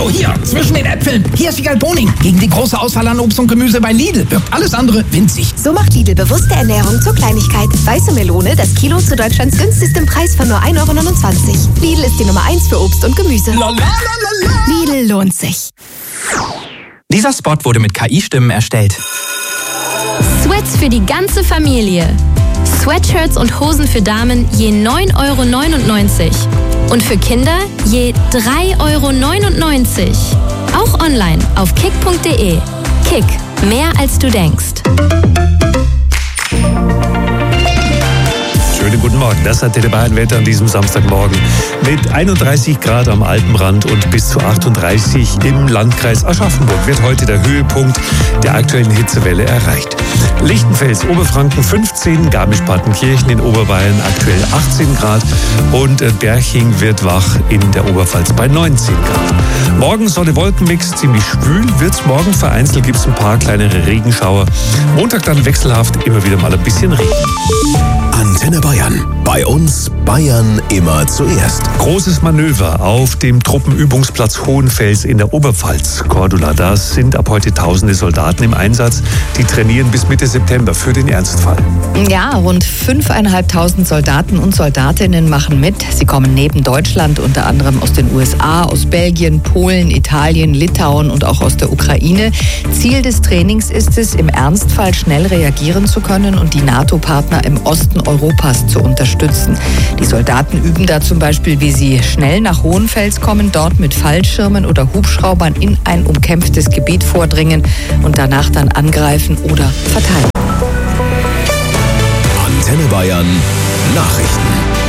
Hallo, hier, zwischen den Äpfeln. Hier ist Wiegald Boning. Gegen die große Auswahl an Obst und Gemüse bei Lidl wirkt alles andere winzig. So macht Lidl bewusste Ernährung zur Kleinigkeit. Weiße Melone, das Kilo zu Deutschlands günstigstem Preis von nur 1,29 €. Lidl ist die Nummer 1 für Obst und Gemüse. Lidl lohnt sich. Dieser Spot wurde mit KI-Stimmen erstellt. Sweats für die ganze Familie. Sweatshirts und Hosen für Damen je 9,99 € und für Kinder je 3,99 €. Auch online auf kick.de. Kick, mehr als du denkst. Schönen guten Morgen, das hat der Bayern-Wetter an diesem Samstagmorgen mit 31 Grad am Alpenrand und bis zu 38 im Landkreis Aschaffenburg wird heute der Höhepunkt der aktuellen Hitzewelle erreicht. Lichtenfels, Oberfranken 15, Garmisch-Partenkirchen in Oberbayern aktuell 18 Grad und Berching wird wach in der Oberpfalz bei 19 Grad. Morgen Sonne-Wolkenmix, ziemlich schwül wird's morgen, vereinzelt gibt's ein paar kleinere Regenschauer. Montag dann wechselhaft, immer wieder mal ein bisschen Regen. Antenne Bayern. Bei uns Bayern immer zuerst. Großes Manöver auf dem Truppenübungsplatz Hohenfels in der Oberpfalz. Cordula, da sind ab heute tausende Soldaten im Einsatz. Die trainieren bis Mitte September für den Ernstfall. Ja, rund 5.500 Soldaten und Soldatinnen machen mit. Sie kommen neben Deutschland unter anderem aus den USA, aus Belgien, Polen, Italien, Litauen und auch aus der Ukraine. Ziel des Trainings ist es, im Ernstfall schnell reagieren zu können und die NATO-Partner im Osten Europas zu unterstützen. Die Soldaten üben da zum Beispiel, wie sie schnell nach Hohenfels kommen, dort mit Fallschirmen oder Hubschraubern in ein umkämpftes Gebiet vordringen und danach dann angreifen oder verteidigen. Antenne Bayern Nachrichten.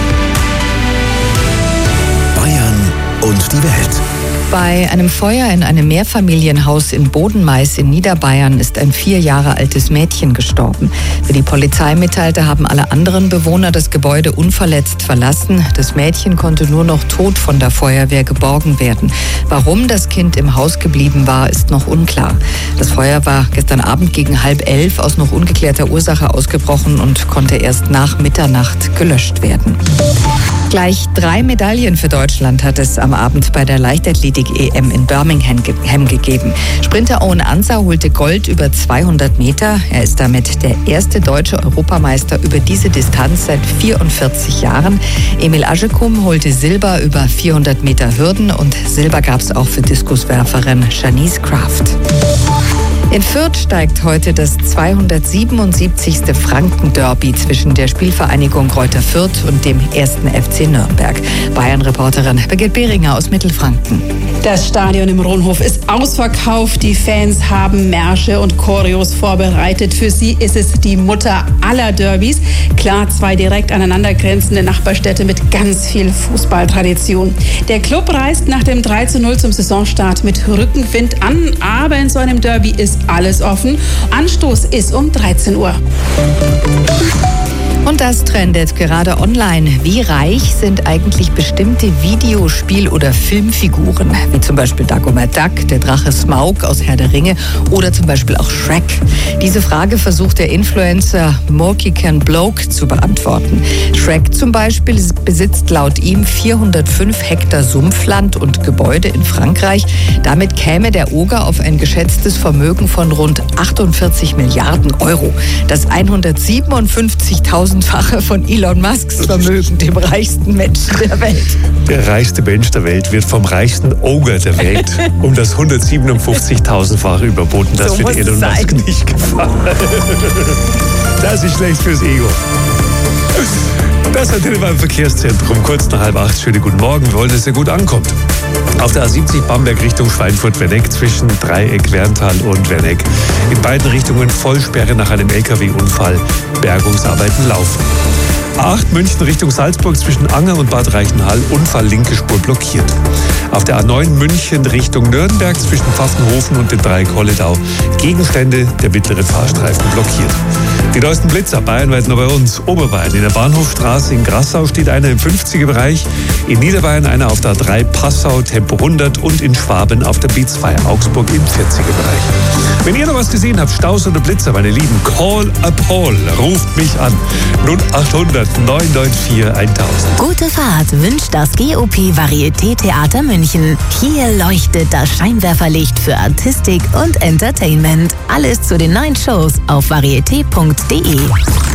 Bayern und die Welt. Bei einem Feuer in einem Mehrfamilienhaus in Bodenmais in Niederbayern ist ein 4 Jahre altes Mädchen gestorben. Wie die Polizei mitteilte, haben alle anderen Bewohner das Gebäude unverletzt verlassen. Das Mädchen konnte nur noch tot von der Feuerwehr geborgen werden. Warum das Kind im Haus geblieben war, ist noch unklar. Das Feuer war gestern Abend gegen 10:30 aus noch ungeklärter Ursache ausgebrochen und konnte erst nach Mitternacht gelöscht werden. Gleich 3 Medaillen für Deutschland hat es am Abend bei der Leichtathletik-EM in Birmingham gegeben. Sprinter Owen Ansa holte Gold über 200 Meter. Er ist damit der erste deutsche Europameister über diese Distanz seit 44 Jahren. Emil Assekum holte Silber über 400 Meter Hürden und Silber gab es auch für Diskuswerferin Janice Kraft. In Fürth steigt heute das 277. Franken-Derby zwischen der Spielvereinigung Greuther Fürth und dem 1. FC Nürnberg. Bayern-Reporterin Birgit Behringer aus Mittelfranken. Das Stadion im Ronhof ist ausverkauft. Die Fans haben Märsche und Choreos vorbereitet. Für sie ist es die Mutter aller Derbys. Klar, 2 direkt aneinandergrenzende Nachbarstädte mit ganz viel Fußballtradition. Der Club reist nach dem 3:0 zum Saisonstart mit Rückenwind an. Aber in so einem Derby ist alles offen. Anstoß ist um 13 Uhr. Und das trendet gerade online. Wie reich sind eigentlich bestimmte Videospiel- oder Filmfiguren? Wie zum Beispiel Dagobert Duck, der Drache Smaug aus Herr der Ringe oder zum Beispiel auch Shrek. Diese Frage versucht der Influencer Morky Can Bloke zu beantworten. Shrek zum Beispiel besitzt laut ihm 405 Hektar Sumpfland und Gebäude in Frankreich. Damit käme der Oger auf ein geschätztes Vermögen von rund 48 Milliarden Euro. Das 157.000-fache von Elon Musks Vermögen, dem reichsten Menschen der Welt. Der reichste Mensch der Welt wird vom reichsten Oger der Welt um das 157.000-fache überboten. Das So wird Elon Musk nicht gefallen. Das ist schlecht fürs Ego. Das hat er beim Verkehrszentrum kurz nach 7:30. Schönen guten Morgen. Wir wollen, dass er gut ankommt. Auf der A70 Bamberg Richtung Schweinfurt-Werneck zwischen Dreieck, Werntal und Werneck. In beiden Richtungen Vollsperre nach einem LKW-Unfall. Bergungsarbeiten laufen. A8 München Richtung Salzburg zwischen Anger und Bad Reichenhall. Unfall, linke Spur blockiert. Auf der A9 München Richtung Nürnberg zwischen Pfaffenhofen und dem Dreieck Holledau. Gegenstände, der mittlere Fahrstreifen blockiert. Die neuesten Blitzer bayernweit noch bei uns. Oberbayern in der Bahnhofstraße in Grassau steht einer im 50er-Bereich. In Niederbayern einer auf der A3 Passau Tempo 100 und in Schwaben auf der Beats Fire Augsburg im 40er-Bereich. Wenn ihr noch was gesehen habt, Staus oder Blitzer, meine Lieben, call a Paul. Ruft mich an. 0800 994 1000. Gute Fahrt wünscht das GOP Varieté Theater München. Hier leuchtet das Scheinwerferlicht für Artistik und Entertainment. Alles zu den neuen Shows auf varieté.de.